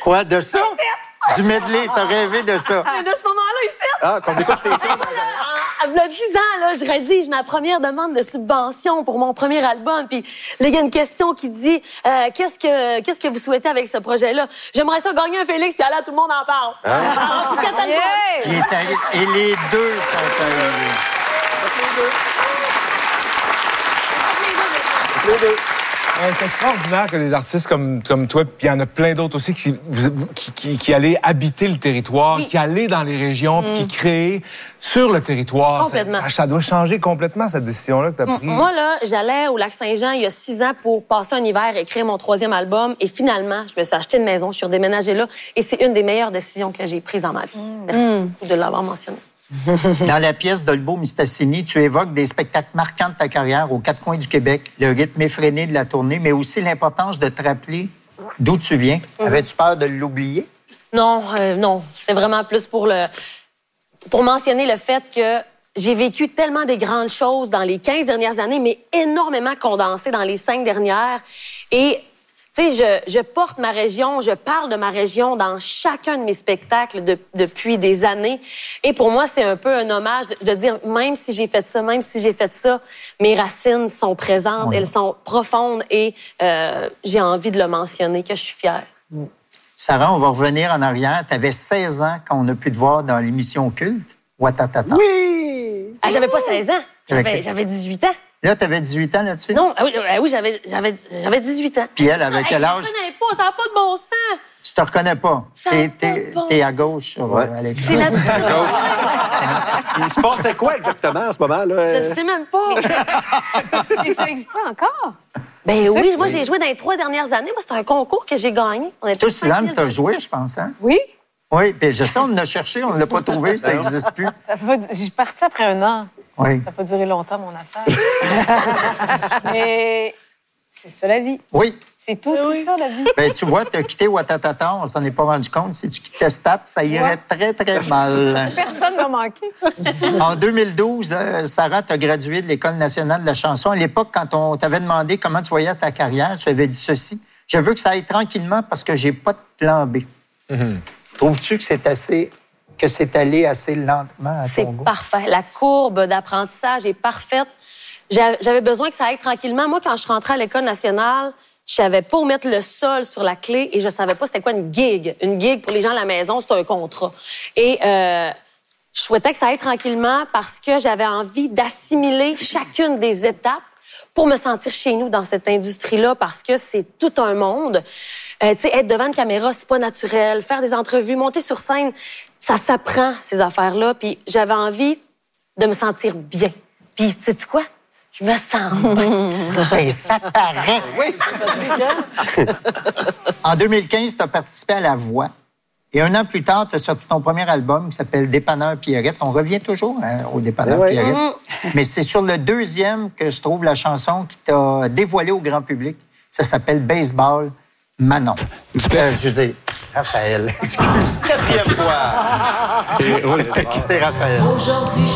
Quoi, de ça? Du medley, t'as rêvé de ça? Mais de ce moment-là, ici... Ah, qu'on écoute tes tunes. Il y a 10 ans, là, je rédige ma première demande de subvention pour mon premier album. Puis là, il y a une question qui dit qu'est-ce que vous souhaitez avec ce projet-là? J'aimerais ça gagner un Félix, puis là, tout le monde en parle. Alors, puis Catalan. Qui est arrivé. Et les deux sont arrivés. Les deux. C'est extraordinaire que des artistes comme toi, puis il y en a plein d'autres aussi qui allaient habiter le territoire, Oui. qui allaient dans les régions, puis qui créent sur le territoire. Complètement. Ça doit changer complètement, cette décision-là que tu as prise. Moi, là, j'allais au Lac-Saint-Jean il y a 6 ans pour passer un hiver et écrire mon 3e album. Et finalement, je me suis acheté une maison, je suis redéménagée là. Et c'est une des meilleures décisions que j'ai prises dans ma vie. Merci beaucoup de l'avoir mentionné. Dans la pièce d'Olbo Mistassini, tu évoques des spectacles marquants de ta carrière aux 4 coins du Québec, le rythme effréné de la tournée, mais aussi l'importance de te rappeler d'où tu viens. Avais-tu peur de l'oublier? Non, non. C'est vraiment plus pour mentionner le fait que j'ai vécu tellement des grandes choses dans les 15 dernières années, mais énormément condensées dans les 5 dernières. Et, tu sais, je porte ma région, je parle de ma région dans chacun de mes spectacles depuis des années. Et pour moi, c'est un peu un hommage de dire, même si j'ai fait ça, mes racines sont présentes, elles sont profondes et j'ai envie de le mentionner, que je suis fière. Sarah, on va revenir en arrière. Tu avais 16 ans quand on a pu te voir dans l'émission Culte. Watatata. Oui! Ah, j'avais pas 16 ans, Ok. j'avais 18 ans. Là, tu avais 18 ans là-dessus? Non, oui, j'avais 18 ans. Puis elle, avec quel âge? Je ne connais pas, ça n'a pas de bon sens. Tu te reconnais pas. Ça a pas de bon T'es à sens. gauche sur, à l'écran. C'est la Il se passait quoi exactement à ce moment-là? Je ne sais même pas. Et ça existe encore? Ben oui, moi, j'ai joué dans les 3 dernières années. Moi, c'est un concours que j'ai gagné. On était Toi, Suzanne, t'as joué, je pense, hein? Oui. Oui, puis je sais, on l'a cherché, on ne l'a pas trouvé, ça n'existe plus. J'ai parti après 1 an. Oui. Ça n'a pas duré longtemps, mon affaire. Mais c'est ça, la vie. Oui. C'est tout, c'est ça, la vie. Ben, tu vois, tu as quitté Watatata, on s'en est pas rendu compte. Si tu quittais Stat, ça irait très, très mal. Personne ne m'a manqué. En 2012, Sarah, tu as gradué de l'École nationale de la chanson. À l'époque, quand on t'avait demandé comment tu voyais ta carrière, tu avais dit ceci. Je veux que ça aille tranquillement parce que j'ai pas de plan B. Trouves-tu que c'est allé assez lentement à C'est ton goût? parfait. La courbe d'apprentissage est parfaite. J'avais besoin que ça aille tranquillement. Moi, quand je rentrais à l'École nationale, je savais pas où mettre le sol sur la clé et je savais pas c'était quoi une gig. Une gig, pour les gens à la maison, c'est un contrat. Et je souhaitais que ça aille tranquillement parce que j'avais envie d'assimiler chacune des étapes pour me sentir chez nous dans cette industrie-là parce que c'est tout un monde. Tu sais, être devant une caméra, c'est pas naturel. Faire des entrevues, monter sur scène, ça s'apprend, ces affaires-là. Puis j'avais envie de me sentir bien. Puis, tu sais quoi? Je me sens bien. Ben, ça paraît. Oui, En 2015, tu as participé à La Voix. Et 1 an plus tard, tu as sorti ton premier album qui s'appelle Dépanneur Pierrette. On revient toujours au Dépanneur Oui. Pierrette. Mais c'est sur le 2e que se trouve la chanson qui t'a dévoilé au grand public. Ça s'appelle Baseball Manon. Je veux dire, Raphaël. Excuse. 4e fois. C'est Raphaël. Aujourd'hui,